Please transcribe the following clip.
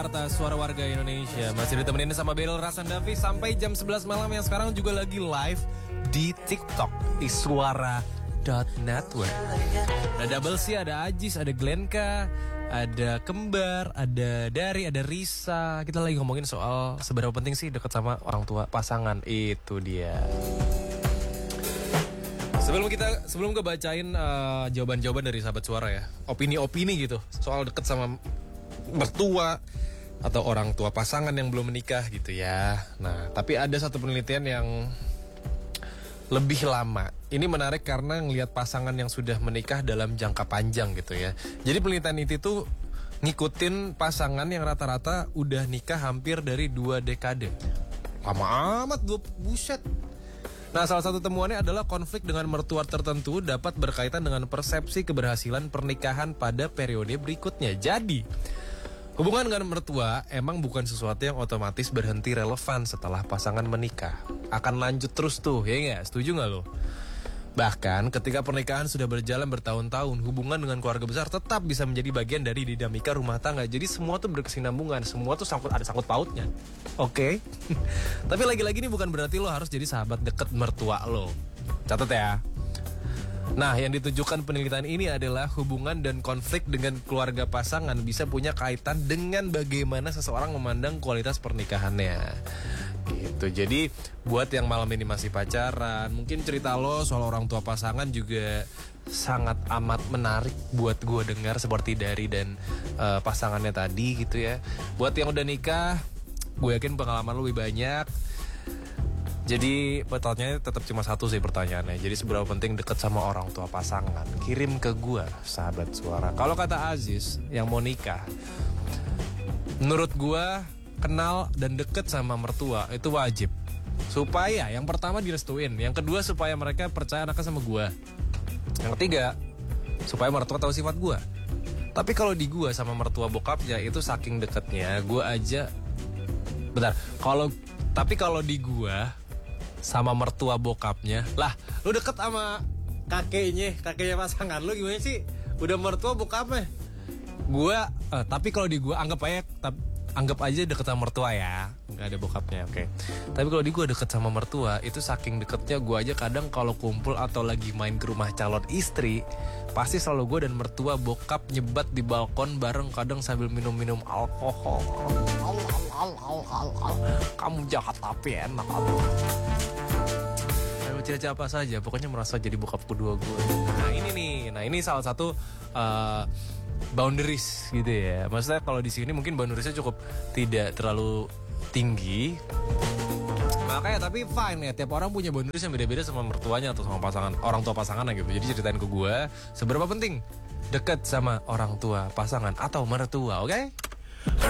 Jakarta, Suara Warga Indonesia. Masih ditemenin sama Beryl Rasandavi sampai jam 11 malam, yang sekarang juga lagi live di TikTok Iswara.network. Ada Double C, ada Ajis, ada Glenka, ada Kembar, ada Dari, ada Risa. Kita lagi ngomongin soal seberapa penting sih deket sama orang tua pasangan. Itu dia. Sebelum gue bacain jawaban-jawaban dari sahabat suara ya, opini-opini gitu soal deket sama mertua atau orang tua pasangan yang belum menikah gitu ya. Nah, tapi ada satu penelitian yang lebih lama. Ini menarik karena ngelihat pasangan yang sudah menikah dalam jangka panjang gitu ya. Jadi penelitian itu tuh ngikutin pasangan yang rata-rata udah nikah hampir dari 2 dekade. Lama amat, buset. Nah, salah satu temuannya adalah konflik dengan mertua tertentu dapat berkaitan dengan persepsi keberhasilan pernikahan pada periode berikutnya. Jadi, hubungan dengan mertua emang bukan sesuatu yang otomatis berhenti relevan setelah pasangan menikah. Akan lanjut terus tuh, ya nggak? Setuju nggak lo? Bahkan ketika pernikahan sudah berjalan bertahun-tahun, hubungan dengan keluarga besar tetap bisa menjadi bagian dari dinamika rumah tangga. Jadi semua tuh berkesinambungan, semua tuh ada sangkut pautnya. Oke? Tapi lagi-lagi ini bukan berarti lo harus jadi sahabat deket mertua lo. Catat ya. Nah, yang ditujukan penelitian ini adalah hubungan dan konflik dengan keluarga pasangan bisa punya kaitan dengan bagaimana seseorang memandang kualitas pernikahannya. Gitu. Jadi, buat yang malam ini masih pacaran, mungkin cerita lo soal orang tua pasangan juga sangat amat menarik buat gue dengar, seperti Dari dan pasangannya tadi gitu ya. Buat yang udah nikah, gue yakin pengalaman lo lebih banyak. Jadi pertanyaannya tetap cuma satu sih pertanyaannya. Jadi seberapa penting deket sama orang tua pasangan? Kirim ke gue, sahabat suara. Kalau kata Aziz yang mau nikah, menurut gue kenal dan deket sama mertua itu wajib. Supaya yang pertama direstuin, yang kedua supaya mereka percaya anaknya sama gue, yang ketiga supaya mertua tahu sifat gue. Tapi kalau di gue sama mertua bokapnya itu saking deketnya, gue aja kalau di gue sama mertua bokapnya, lah lu deket sama kakeknya pasangan lu gimana sih? Udah mertua bokapnya. Tapi kalau di gua anggap aja deket sama mertua ya, nggak ada bokapnya, oke. Tapi kalau di gua deket sama mertua itu saking deketnya, gua aja kadang kalau kumpul atau lagi main ke rumah calon istri, pasti selalu gua dan mertua bokap nyebat di balkon bareng, kadang sambil minum alkohol. Kamu jahat tapi enak. Cerita apa saja, pokoknya merasa jadi bokap kedua gue. Nah ini salah satu boundaries gitu ya. Maksudnya kalau di sini mungkin boundariesnya cukup tidak terlalu tinggi. Makanya tapi fine ya, tiap orang punya boundaries yang beda-beda sama mertuanya atau sama pasangan, orang tua pasangannya gitu. Jadi ceritain ke gue seberapa penting deket sama orang tua pasangan atau mertua, oke?